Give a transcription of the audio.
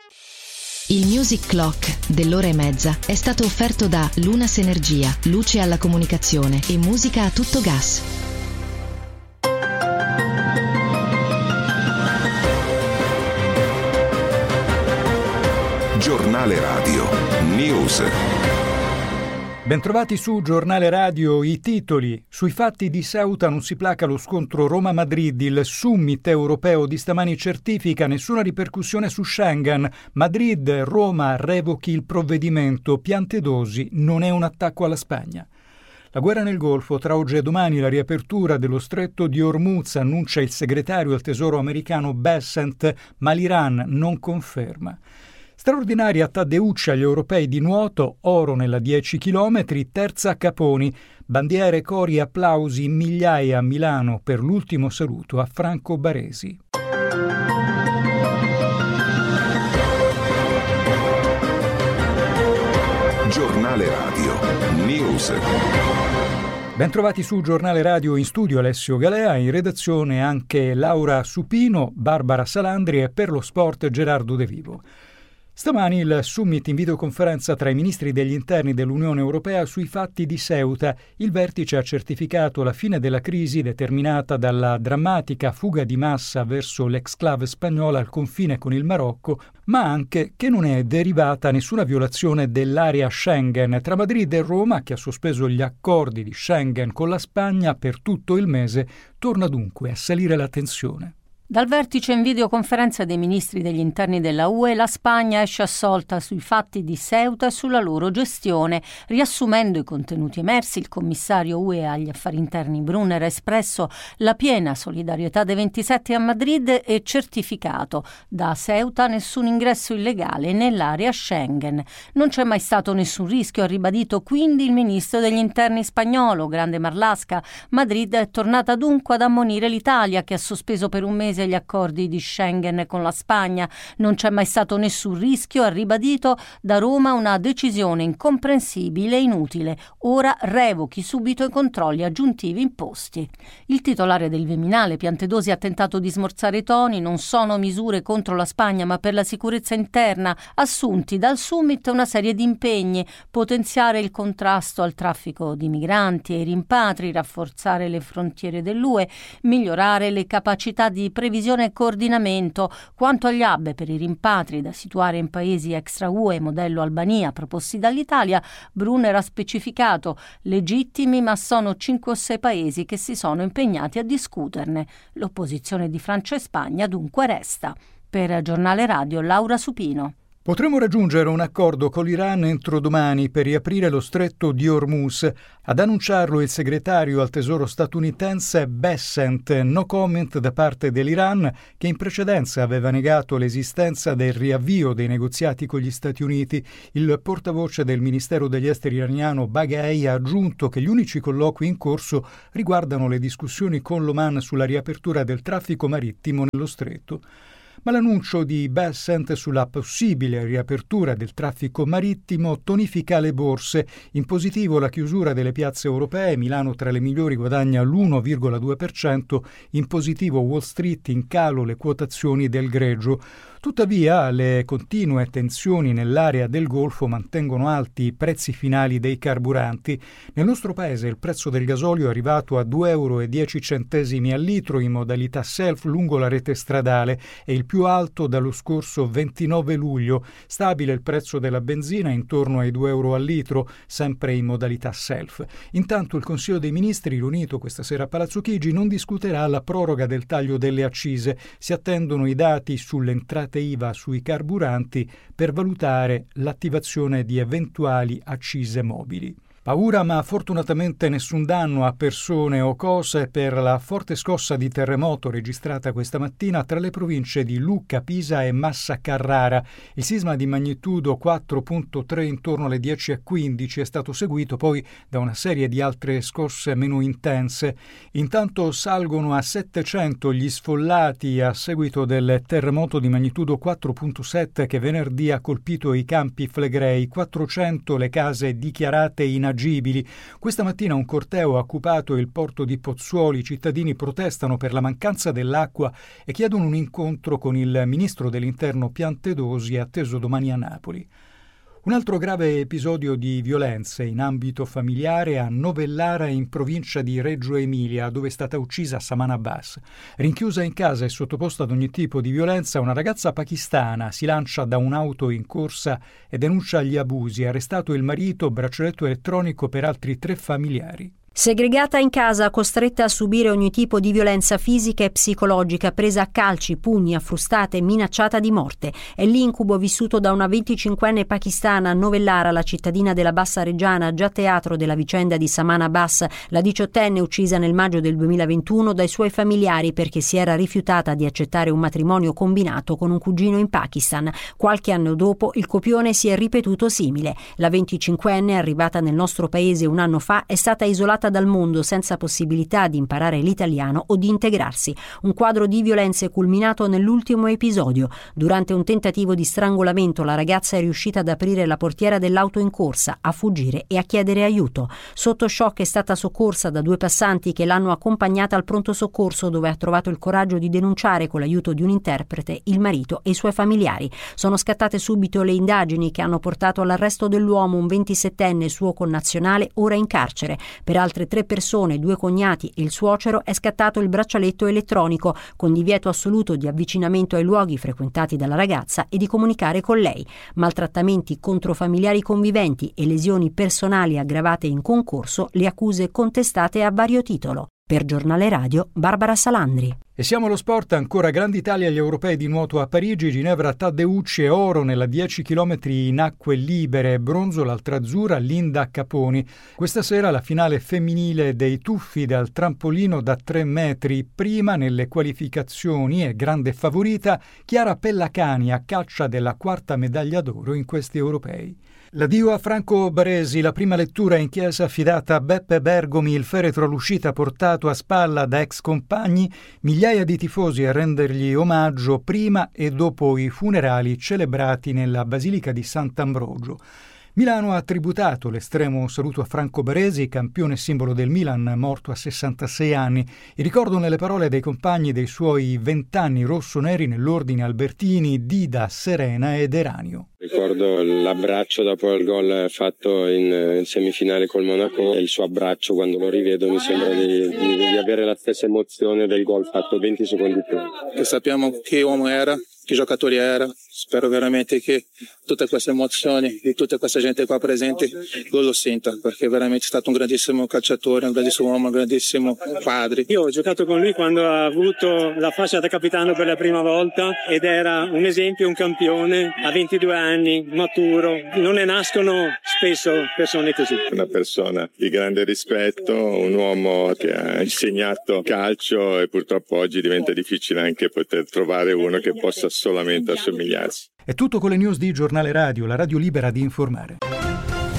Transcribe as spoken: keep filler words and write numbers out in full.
Il Music Clock dell'ora e mezza è stato offerto da Lunas Energia, luce alla comunicazione e musica a tutto gas. Giornale Radio News. Bentrovati su Giornale Radio, i titoli. Sui fatti di Ceuta non si placa lo scontro Roma-Madrid, il summit europeo di stamani certifica nessuna ripercussione su Schengen, Madrid, Roma revochi il provvedimento, Piantedosi non è un attacco alla Spagna. La guerra nel Golfo, tra oggi e domani la riapertura dello stretto di Hormuz, annuncia il segretario al Tesoro americano Bessent, ma l'Iran non conferma. Straordinaria Taddeucci agli europei di nuoto, oro nella dieci chilometri, terza a Caponi, bandiere, cori e applausi in migliaia a Milano per l'ultimo saluto a Franco Baresi. Giornale Radio News. Bentrovati su Giornale Radio, in studio Alessio Galea, in redazione anche Laura Supino, Barbara Salandri e per lo sport Gerardo De Vivo. Stamani il summit in videoconferenza tra i ministri degli interni dell'Unione Europea sui fatti di Ceuta. Il vertice ha certificato la fine della crisi determinata dalla drammatica fuga di massa verso l'exclave spagnola al confine con il Marocco, ma anche che non è derivata nessuna violazione dell'area Schengen. Tra Madrid e Roma, che ha sospeso gli accordi di Schengen con la Spagna per tutto il mese, torna dunque a salire la tensione. Dal vertice in videoconferenza dei ministri degli interni della U E, la Spagna esce assolta sui fatti di Ceuta e sulla loro gestione. Riassumendo i contenuti emersi, il commissario U E agli affari interni Brunner ha espresso la piena solidarietà dei ventisette a Madrid e certificato da Ceuta nessun ingresso illegale nell'area Schengen. Non c'è mai stato nessun rischio, ha ribadito quindi il ministro degli interni spagnolo, Grande Marlaska. Madrid è tornata dunque ad ammonire l'Italia, che ha sospeso per un mese gli accordi di Schengen con la Spagna. Non c'è mai stato nessun rischio, ha ribadito. Da Roma una decisione incomprensibile e inutile. Ora revochi subito i controlli aggiuntivi imposti. Il titolare del Viminale, Piantedosi, ha tentato di smorzare i toni. Non sono misure contro la Spagna, ma per la sicurezza interna. Assunti dal summit una serie di impegni: potenziare il contrasto al traffico di migranti e i rimpatri, rafforzare le frontiere dell'U E, migliorare le capacità di previsione e coordinamento. Quanto agli hub per i rimpatri da situare in paesi extra U E modello Albania proposti dall'Italia, Brunner ha specificato: legittimi, ma sono cinque o sei paesi che si sono impegnati a discuterne. L'opposizione di Francia e Spagna dunque resta. Per Giornale Radio, Laura Supino. Potremmo raggiungere un accordo con l'Iran entro domani per riaprire lo stretto di Hormuz. Ad annunciarlo il segretario al Tesoro statunitense Bessent, no comment da parte dell'Iran, che in precedenza aveva negato l'esistenza del riavvio dei negoziati con gli Stati Uniti. Il portavoce del Ministero degli Esteri iraniano Baghei ha aggiunto che gli unici colloqui in corso riguardano le discussioni con l'Oman sulla riapertura del traffico marittimo nello stretto. Ma l'annuncio di Bessent sulla possibile riapertura del traffico marittimo tonifica le borse. In positivo la chiusura delle piazze europee, Milano tra le migliori guadagna l'uno virgola due per cento, in positivo Wall Street, in calo le quotazioni del greggio. Tuttavia le continue tensioni nell'area del Golfo mantengono alti i prezzi finali dei carburanti. Nel nostro paese il prezzo del gasolio è arrivato a due euro e dieci centesimi al litro in modalità self lungo la rete stradale e il più alto dallo scorso ventinove luglio. Stabile il prezzo della benzina intorno ai due euro al litro, sempre in modalità self. Intanto il Consiglio dei Ministri, riunito questa sera a Palazzo Chigi, non discuterà la proroga del taglio delle accise. Si attendono i dati sulle entrate I V A sui carburanti per valutare l'attivazione di eventuali accise mobili. Paura ma fortunatamente nessun danno a persone o cose per la forte scossa di terremoto registrata questa mattina tra le province di Lucca, Pisa e Massa Carrara. Il sisma di magnitudo quattro virgola tre intorno alle dieci e quindici è stato seguito poi da una serie di altre scosse meno intense. Intanto salgono a settecento gli sfollati a seguito del terremoto di magnitudo quattro virgola sette che venerdì ha colpito i Campi Flegrei, quattrocento le case dichiarate inagitate inagibili. Questa mattina un corteo ha occupato il porto di Pozzuoli. I cittadini protestano per la mancanza dell'acqua e chiedono un incontro con il ministro dell'Interno Piantedosi, atteso domani a Napoli. Un altro grave episodio di violenze in ambito familiare a Novellara, in provincia di Reggio Emilia, dove è stata uccisa Saman Abbas. Rinchiusa in casa e sottoposta ad ogni tipo di violenza, una ragazza pakistana si lancia da un'auto in corsa e denuncia gli abusi. Arrestato il marito, braccialetto elettronico per altri tre familiari. Segregata in casa, costretta a subire ogni tipo di violenza fisica e psicologica, presa a calci, pugni, a frustate e minacciata di morte. È l'incubo vissuto da una venticinquenne pakistana a Novellara, la cittadina della Bassa Reggiana, già teatro della vicenda di Saman Abbas, la diciottenne uccisa nel maggio del duemilaventuno dai suoi familiari perché si era rifiutata di accettare un matrimonio combinato con un cugino in Pakistan. Qualche anno dopo il copione si è ripetuto simile. La venticinquenne, arrivata nel nostro paese un anno fa, è stata isolata dal mondo senza possibilità di imparare l'italiano o di integrarsi. Un quadro di violenze culminato nell'ultimo episodio. Durante un tentativo di strangolamento la ragazza è riuscita ad aprire la portiera dell'auto in corsa, a fuggire e a chiedere aiuto. Sotto shock è stata soccorsa da due passanti che l'hanno accompagnata al pronto soccorso, dove ha trovato il coraggio di denunciare con l'aiuto di un interprete il marito e i suoi familiari. Sono scattate subito le indagini che hanno portato all'arresto dell'uomo, un ventisettenne suo connazionale, ora in carcere. Per altre tre persone, due cognati e il suocero, è scattato il braccialetto elettronico con divieto assoluto di avvicinamento ai luoghi frequentati dalla ragazza e di comunicare con lei. Maltrattamenti contro familiari conviventi e lesioni personali aggravate in concorso, le accuse contestate a vario titolo. Per Giornale Radio, Barbara Salandri. E siamo allo sport, ancora Grande Italia agli europei di nuoto a Parigi. Ginevra Taddeucci e oro nella dieci chilometri in acque libere, bronzo l'altra azzurra Linda Caponi. Questa sera la finale femminile dei tuffi dal trampolino da tre metri, prima nelle qualificazioni e grande favorita Chiara Pellacani a caccia della quarta medaglia d'oro in questi europei. L'addio a Franco Baresi, la prima lettura in chiesa affidata a Beppe Bergomi, il feretro all'uscita portato a spalla da ex compagni, migliaia di tifosi a rendergli omaggio prima e dopo i funerali celebrati nella Basilica di Sant'Ambrogio. Milano ha tributato l'estremo saluto a Franco Baresi, campione simbolo del Milan, morto a sessantasei anni. Il ricordo nelle parole dei compagni dei suoi vent'anni rossoneri nell'ordine Albertini, Dida, Serena ed Eranio. Ricordo l'abbraccio dopo il gol fatto in, in semifinale col Monaco e il suo abbraccio quando lo rivedo mi sembra di, di, di avere la stessa emozione del gol fatto venti secondi prima. Che sappiamo che uomo era, che giocatore era, spero veramente che tutte queste emozioni di tutta questa gente qua presente lo, lo senta, perché è veramente stato un grandissimo calciatore, un grandissimo uomo, un grandissimo padre. Io ho giocato con lui quando ha avuto la fascia da capitano per la prima volta ed era un esempio, un campione, a ventidue anni, maturo. Non ne nascono spesso persone così. Una persona di grande rispetto, un uomo che ha insegnato calcio e purtroppo oggi diventa difficile anche poter trovare uno che possa solamente assomigliarsi. È tutto con le news di Giornale Radio, la radio libera di informare.